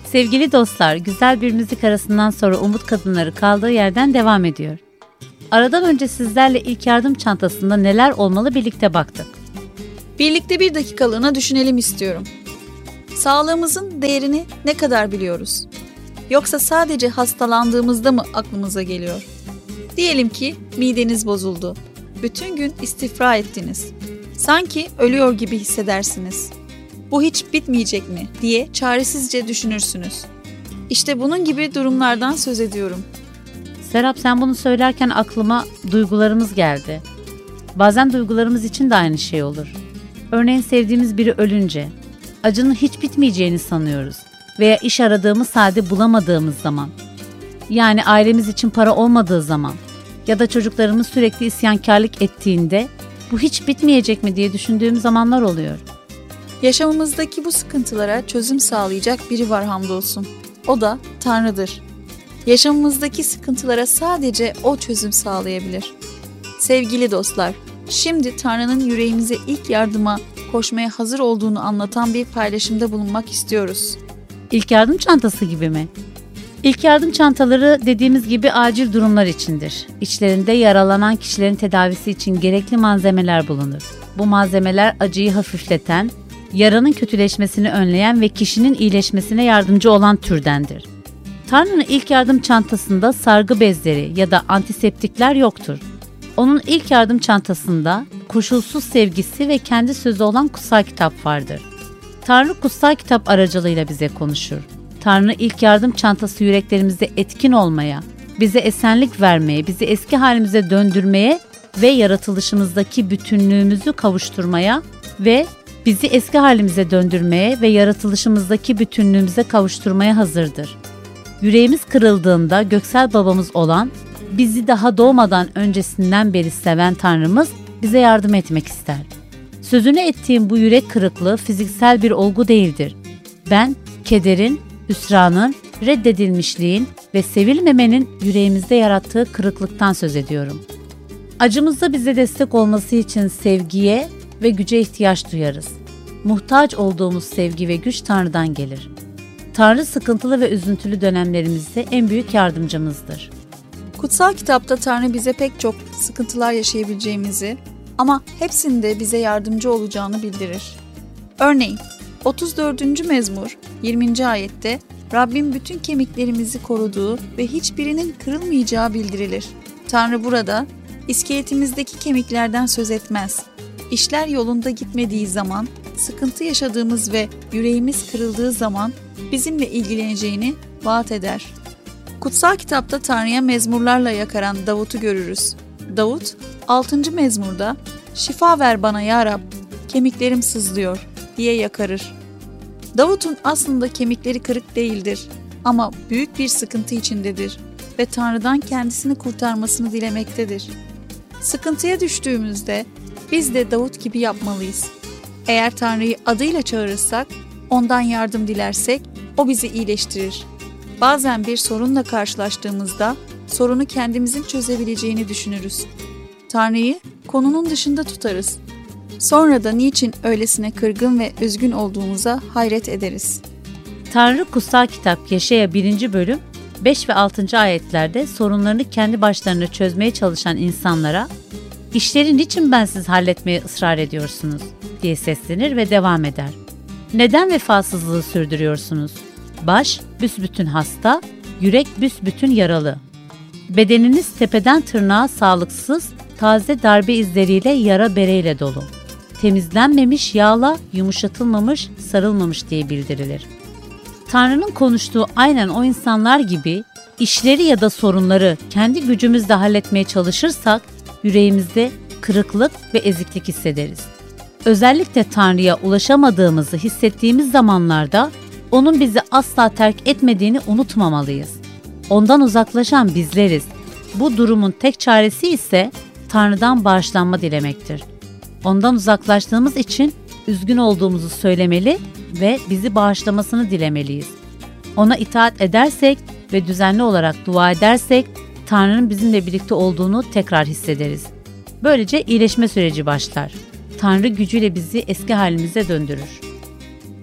Sevgili dostlar, güzel bir müzik arasından sonra Umut Kadınları kaldığı yerden devam ediyor. Aradan önce sizlerle ilk yardım çantasında neler olmalı birlikte baktık. Birlikte bir dakikalığına düşünelim istiyorum. Sağlığımızın değerini ne kadar biliyoruz? Yoksa sadece hastalandığımızda mı aklımıza geliyor? Diyelim ki mideniz bozuldu. Bütün gün istifra ettiniz. Sanki ölüyor gibi hissedersiniz. Bu hiç bitmeyecek mi diye çaresizce düşünürsünüz. İşte bunun gibi durumlardan söz ediyorum. Serap, sen bunu söylerken aklıma duygularımız geldi. Bazen duygularımız için de aynı şey olur. Örneğin sevdiğimiz biri ölünce acının hiç bitmeyeceğini sanıyoruz veya iş aradığımız halde bulamadığımız zaman, yani ailemiz için para olmadığı zaman ya da çocuklarımız sürekli isyankarlık ettiğinde bu hiç bitmeyecek mi diye düşündüğüm zamanlar oluyor. Yaşamımızdaki bu sıkıntılara çözüm sağlayacak biri var hamdolsun. O da Tanrı'dır. Yaşamımızdaki sıkıntılara sadece O çözüm sağlayabilir. Sevgili dostlar, şimdi Tanrı'nın yüreğimize ilk yardıma koşmaya hazır olduğunu anlatan bir paylaşımda bulunmak istiyoruz. İlk yardım çantası gibi mi? İlk yardım çantaları dediğimiz gibi acil durumlar içindir. İçlerinde yaralanan kişilerin tedavisi için gerekli malzemeler bulunur. Bu malzemeler acıyı hafifleten, yaranın kötüleşmesini önleyen ve kişinin iyileşmesine yardımcı olan türdendir. Tanrı'nın ilk yardım çantasında sargı bezleri ya da antiseptikler yoktur. Onun ilk yardım çantasında koşulsuz sevgisi ve kendi sözü olan kutsal kitap vardır. Tanrı kutsal kitap aracılığıyla bize konuşur. Tanrı ilk yardım çantası yüreklerimizde etkin olmaya, bize esenlik vermeye, bizi eski halimize döndürmeye ve yaratılışımızdaki bütünlüğümüzü kavuşturmaya ve bizi eski halimize döndürmeye ve yaratılışımızdaki bütünlüğümüze kavuşturmaya hazırdır. Yüreğimiz kırıldığında göksel babamız olan, bizi daha doğmadan öncesinden beri seven Tanrımız bize yardım etmek ister. Sözünü ettiğim bu yürek kırıklığı fiziksel bir olgu değildir. Ben, kederin, hüsranın, reddedilmişliğin ve sevilmemenin yüreğimizde yarattığı kırıklıktan söz ediyorum. Acımızda bize destek olması için sevgiye ve güce ihtiyaç duyarız. Muhtaç olduğumuz sevgi ve güç Tanrı'dan gelir. Tanrı sıkıntılı ve üzüntülü dönemlerimizde en büyük yardımcımızdır. Kutsal kitapta Tanrı bize pek çok sıkıntılar yaşayabileceğimizi ama hepsinde bize yardımcı olacağını bildirir. Örneğin 34. mezmur 20. ayette Rabbim bütün kemiklerimizi koruduğu ve hiçbirinin kırılmayacağı bildirilir. Tanrı burada iskeletimizdeki kemiklerden söz etmez. İşler yolunda gitmediği zaman, sıkıntı yaşadığımız ve yüreğimiz kırıldığı zaman bizimle ilgileneceğini vaat eder. Kutsal kitapta Tanrı'ya mezmurlarla yakaran Davut'u görürüz. Davut 6. mezmurda "Şifa ver bana ya Rab, kemiklerim sızlıyor" diye yakarır. Davut'un aslında kemikleri kırık değildir ama büyük bir sıkıntı içindedir ve Tanrı'dan kendisini kurtarmasını dilemektedir. Sıkıntıya düştüğümüzde biz de Davut gibi yapmalıyız. Eğer Tanrı'yı adıyla çağırırsak, ondan yardım dilersek, o bizi iyileştirir. Bazen bir sorunla karşılaştığımızda sorunu kendimizin çözebileceğini düşünürüz. Tanrı'yı konunun dışında tutarız. Sonra da niçin öylesine kırgın ve üzgün olduğumuza hayret ederiz. Tanrı kutsal kitap Yeşaya 1. bölüm 5 ve 6. ayetlerde sorunlarını kendi başlarına çözmeye çalışan insanlara "İşleri niçin bensiz halletmeye ısrar ediyorsunuz?" diye seslenir ve devam eder. "Neden vefasızlığı sürdürüyorsunuz? Baş büsbütün hasta, yürek büsbütün yaralı. Bedeniniz tepeden tırnağa sağlıksız, taze darbe izleriyle yara bereyle dolu. Temizlenmemiş yağla, yumuşatılmamış, sarılmamış" diye bildirilir. Tanrı'nın konuştuğu aynen o insanlar gibi işleri ya da sorunları kendi gücümüzle halletmeye çalışırsak yüreğimizde kırıklık ve eziklik hissederiz. Özellikle Tanrı'ya ulaşamadığımızı hissettiğimiz zamanlarda onun bizi asla terk etmediğini unutmamalıyız. Ondan uzaklaşan bizleriz. Bu durumun tek çaresi ise Tanrı'dan bağışlanma dilemektir. Ondan uzaklaştığımız için üzgün olduğumuzu söylemeli ve bizi bağışlamasını dilemeliyiz. Ona itaat edersek ve düzenli olarak dua edersek Tanrı'nın bizimle birlikte olduğunu tekrar hissederiz. Böylece iyileşme süreci başlar. Tanrı gücüyle bizi eski halimize döndürür.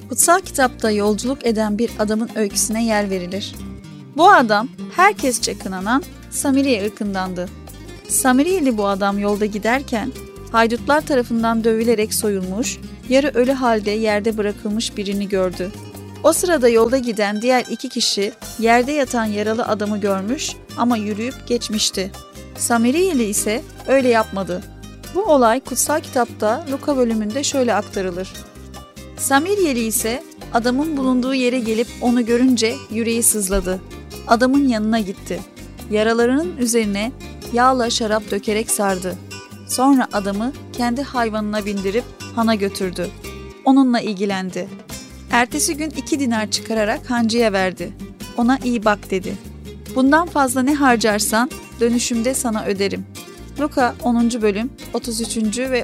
Kutsal kitapta yolculuk eden bir adamın öyküsüne yer verilir. Bu adam herkesçe kınanan Samiri ırkındandı. Samiriyeli bu adam yolda giderken haydutlar tarafından dövülerek soyulmuş, yarı ölü halde yerde bırakılmış birini gördü. O sırada yolda giden diğer 2 kişi yerde yatan yaralı adamı görmüş ama yürüyüp geçmişti. Samiriyeli ise öyle yapmadı. Bu olay kutsal kitapta Luka bölümünde şöyle aktarılır. Samiriyeli ise adamın bulunduğu yere gelip onu görünce yüreği sızladı. Adamın yanına gitti. Yaralarının üzerine yağla şarap dökerek sardı. Sonra adamı kendi hayvanına bindirip hana götürdü. Onunla ilgilendi. Ertesi gün 2 dinar çıkararak hancıya verdi. Ona iyi bak dedi. Bundan fazla ne harcarsan dönüşümde sana öderim. Luka 10. bölüm 33. ve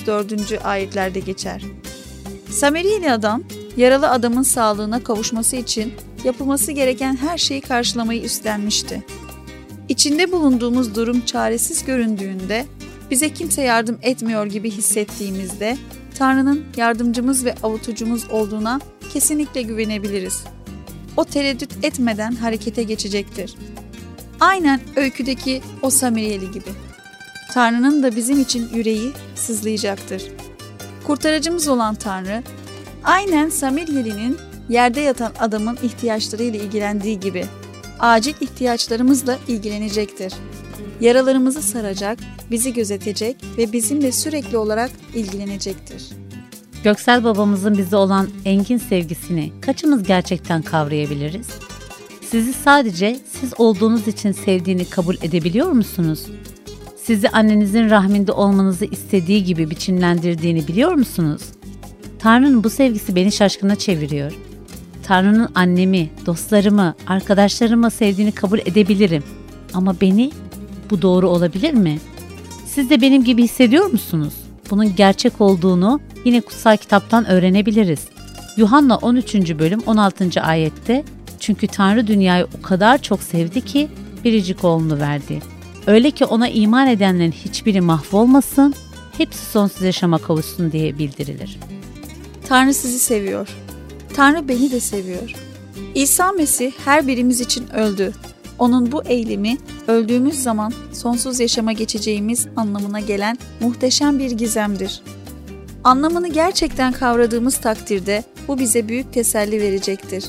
34. ayetlerde geçer. Samiriyeli adam, yaralı adamın sağlığına kavuşması için yapılması gereken her şeyi karşılamayı üstlenmişti. İçinde bulunduğumuz durum çaresiz göründüğünde, bize kimse yardım etmiyor gibi hissettiğimizde, Tanrı'nın yardımcımız ve avutucumuz olduğuna kesinlikle güvenebiliriz. O tereddüt etmeden harekete geçecektir. Aynen öyküdeki o Samiriyeli gibi. Tanrı'nın da bizim için yüreği sızlayacaktır. Kurtarıcımız olan Tanrı, aynen Samiriyeli'nin yerde yatan adamın ihtiyaçlarıyla ilgilendiği gibi, acil ihtiyaçlarımızla ilgilenecektir. Yaralarımızı saracak, bizi gözetecek ve bizimle sürekli olarak ilgilenecektir. Göksel babamızın bize olan engin sevgisini kaçımız gerçekten kavrayabiliriz? Sizi sadece siz olduğunuz için sevdiğini kabul edebiliyor musunuz? Sizi annenizin rahminde olmanızı istediği gibi biçimlendirdiğini biliyor musunuz? Tanrı'nın bu sevgisi beni şaşkına çeviriyor. Tanrı'nın annemi, dostlarımı, arkadaşlarımı sevdiğini kabul edebilirim. Ama beni, bu doğru olabilir mi? Siz de benim gibi hissediyor musunuz? Bunun gerçek olduğunu yine kutsal kitaptan öğrenebiliriz. Yuhanna 13. bölüm 16. ayette, çünkü Tanrı dünyayı o kadar çok sevdi ki biricik oğlunu verdi. Öyle ki ona iman edenlerin hiçbiri mahvolmasın, hepsi sonsuz yaşama kavuşsun diye bildirilir. Tanrı sizi seviyor. Tanrı beni de seviyor. İsa Mesih her birimiz için öldü. Onun bu eylemi öldüğümüz zaman sonsuz yaşama geçeceğimiz anlamına gelen muhteşem bir gizemdir. Anlamını gerçekten kavradığımız takdirde bu bize büyük teselli verecektir.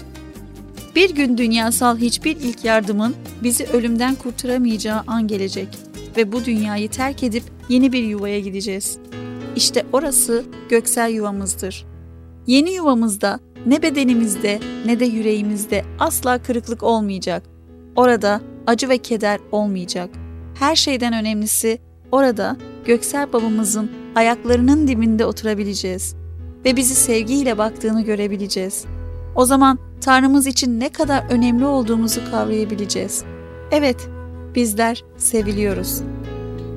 Bir gün dünyasal hiçbir ilk yardımın bizi ölümden kurtaramayacağı an gelecek ve bu dünyayı terk edip yeni bir yuvaya gideceğiz. İşte orası göksel yuvamızdır. Yeni yuvamızda ne bedenimizde ne de yüreğimizde asla kırıklık olmayacak. Orada acı ve keder olmayacak. Her şeyden önemlisi orada göksel babamızın ayaklarının dibinde oturabileceğiz ve bizi sevgiyle baktığını görebileceğiz. O zaman Tanrımız için ne kadar önemli olduğumuzu kavrayabileceğiz. Evet, bizler seviliyoruz.